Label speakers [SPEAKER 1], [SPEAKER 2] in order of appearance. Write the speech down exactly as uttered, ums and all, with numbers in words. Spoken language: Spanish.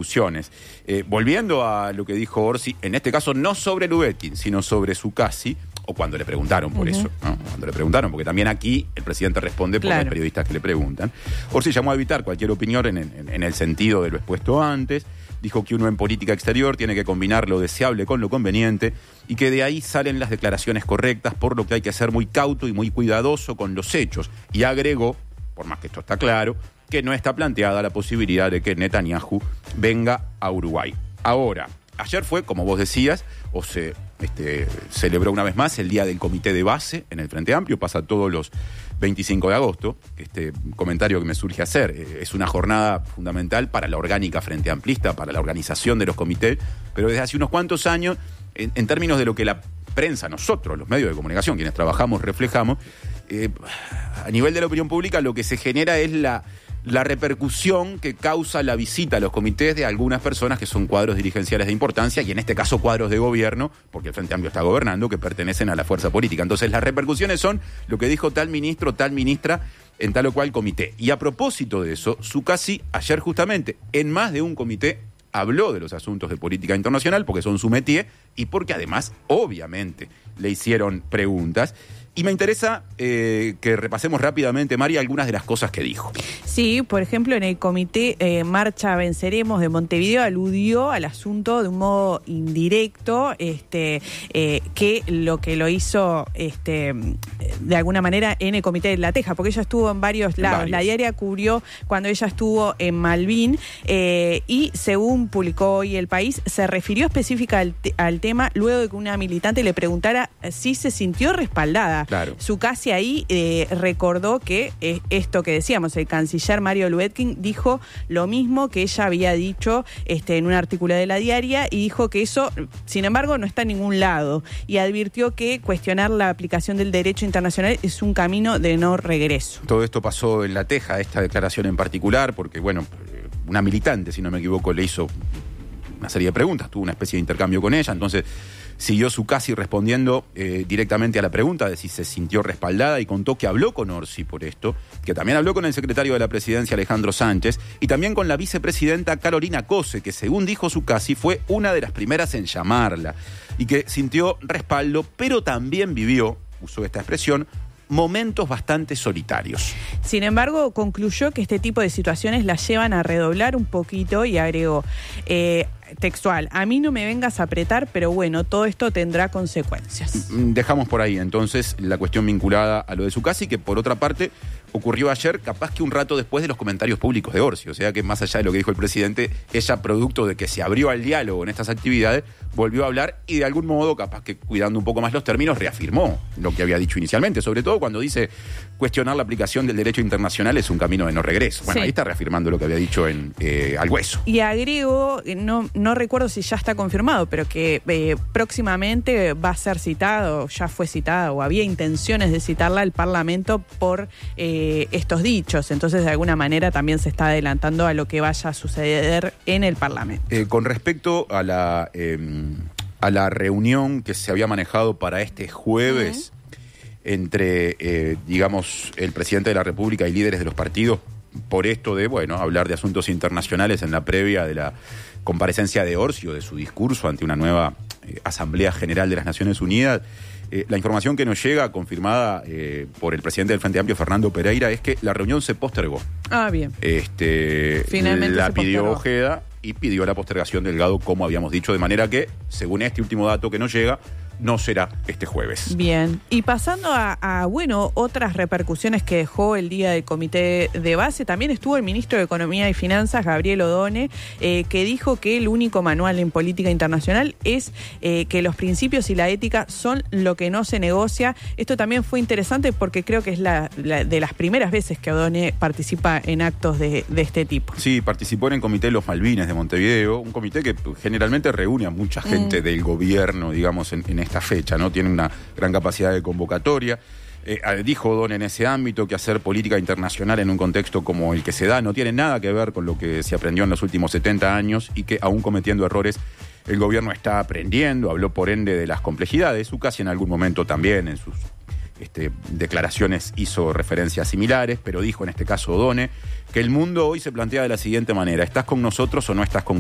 [SPEAKER 1] discusiones. Eh, volviendo a lo que dijo Orsi, en este caso no sobre Lubetkin, sino sobre Zuccasi, o cuando le preguntaron por uh-huh. eso, ¿no? Cuando le preguntaron, porque también aquí el presidente responde por claro. los periodistas que le preguntan. Orsi llamó a evitar cualquier opinión en, en, en el sentido de lo expuesto antes. Dijo que uno en política exterior tiene que combinar lo deseable con lo conveniente y que de ahí salen las declaraciones correctas, por lo que hay que ser muy cauto y muy cuidadoso con los hechos. Y agregó, por más que esto está claro, que no está planteada la posibilidad de que Netanyahu venga a Uruguay. Ahora, ayer fue, como vos decías, o se este, celebró una vez más el Día del Comité de Base en el Frente Amplio, pasa todos los veinticinco de agosto, este comentario que me surge hacer, es una jornada fundamental para la orgánica Frente Amplista, para la organización de los comités, pero desde hace unos cuantos años, en, en términos de lo que la prensa, nosotros, los medios de comunicación, quienes trabajamos, reflejamos, eh, a nivel de la opinión pública lo que se genera es la... la repercusión que causa la visita a los comités de algunas personas que son cuadros dirigenciales de importancia, y en este caso cuadros de gobierno, porque el Frente Amplio está gobernando, que pertenecen a la fuerza política. Entonces las repercusiones son lo que dijo tal ministro, tal ministra, en tal o cual comité. Y a propósito de eso, Zuccasi ayer justamente, en más de un comité, habló de los asuntos de política internacional, porque son su métier, y porque además, obviamente, le hicieron preguntas. Y me interesa eh, que repasemos rápidamente, María, algunas de las cosas que dijo.
[SPEAKER 2] Sí, por ejemplo, en el comité eh, Marcha Venceremos de Montevideo aludió al asunto de un modo indirecto, este, eh, que lo que lo hizo este, de alguna manera en el comité de La Teja, porque ella estuvo en varios lados. Varios. La diaria cubrió cuando ella estuvo en Malvin eh, y según publicó hoy El País, se refirió específica al, te- al tema luego de que una militante le preguntara si se sintió respaldada.
[SPEAKER 1] Claro.
[SPEAKER 2] Zuccasi ahí eh, recordó que eh, esto que decíamos, el canciller Mario Lubetkin dijo lo mismo que ella había dicho este, en un artículo de la diaria, y dijo que eso, sin embargo, no está en ningún lado, y advirtió que cuestionar la aplicación del derecho internacional es un camino de no regreso.
[SPEAKER 1] Todo esto pasó en La Teja, esta declaración en particular, porque, bueno, una militante, si no me equivoco, le hizo una serie de preguntas, tuvo una especie de intercambio con ella, entonces siguió Zuccasi respondiendo eh, directamente a la pregunta de si se sintió respaldada, y contó que habló con Orsi por esto, que también habló con el secretario de la Presidencia, Alejandro Sánchez, y también con la vicepresidenta Carolina Cose, que según dijo Zuccasi fue una de las primeras en llamarla, y que sintió respaldo, pero también vivió, usó esta expresión, momentos bastante solitarios.
[SPEAKER 2] Sin embargo, concluyó que este tipo de situaciones las llevan a redoblar un poquito y agregó, eh, textual, a mí no me vengas a apretar, pero bueno, todo esto tendrá consecuencias.
[SPEAKER 1] Dejamos por ahí entonces la cuestión vinculada a lo de Zuccasi, que por otra parte ocurrió ayer, capaz que un rato después de los comentarios públicos de Orsi, o sea que más allá de lo que dijo el presidente, ella, producto de que se abrió al diálogo en estas actividades, volvió a hablar y de algún modo, capaz que cuidando un poco más los términos, reafirmó lo que había dicho inicialmente, sobre todo cuando dice cuestionar la aplicación del derecho internacional es un camino de no regreso. Bueno, sí. Ahí está reafirmando lo que había dicho en eh, Al Hueso.
[SPEAKER 2] Y agrego, no, no recuerdo si ya está confirmado, pero que eh, próximamente va a ser citado, ya fue citada o había intenciones de citarla al Parlamento por eh, estos dichos. Entonces, de alguna manera también se está adelantando a lo que vaya a suceder en el Parlamento.
[SPEAKER 1] Eh, con respecto a la, eh, a la reunión que se había manejado para este jueves, uh-huh. entre, eh, digamos, el presidente de la República y líderes de los partidos, por esto de, bueno, hablar de asuntos internacionales en la previa de la comparecencia de Orsi o de su discurso ante una nueva eh, Asamblea General de las Naciones Unidas. Eh, la información que nos llega, confirmada eh, por el presidente del Frente Amplio, Fernando Pereira, es que la reunión se postergó.
[SPEAKER 2] Ah, bien.
[SPEAKER 1] Este,
[SPEAKER 2] Finalmente
[SPEAKER 1] la
[SPEAKER 2] se
[SPEAKER 1] pidió
[SPEAKER 2] postergó.
[SPEAKER 1] Ojeda y pidió la postergación Delgado, como habíamos dicho, de manera que, según este último dato que nos llega, no será este jueves.
[SPEAKER 2] Bien, y pasando a, a, bueno, otras repercusiones que dejó el día del comité de base, también estuvo el ministro de Economía y Finanzas, Gabriel Odone, eh, que dijo que el único manual en política internacional es eh, que los principios y la ética son lo que no se negocia. Esto también fue interesante porque creo que es la, la de las primeras veces que Odone participa en actos de, de este tipo.
[SPEAKER 1] Sí, participó en el Comité de los Malvines de Montevideo, un comité que generalmente reúne a mucha gente mm. del gobierno, digamos, en, en esta fecha, ¿no? Tiene una gran capacidad de convocatoria. Eh, dijo Odone en ese ámbito que hacer política internacional en un contexto como el que se da no tiene nada que ver con lo que se aprendió en los últimos setenta años y que aún cometiendo errores el gobierno está aprendiendo. Habló por ende de las complejidades. Zuccasi en algún momento también en sus este, declaraciones hizo referencias similares, pero dijo en este caso Odone que el mundo hoy se plantea de la siguiente manera: ¿estás con nosotros o no estás con nosotros?